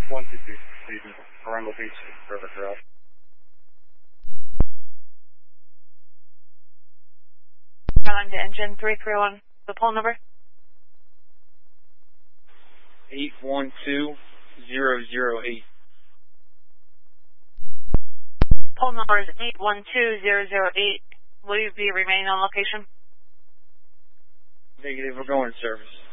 122, Arundel Beach, River Trail. Airline to engine 331, the pole number? 812008. Pole number is 812008. Will you be remaining on location? Negative, we're going to service.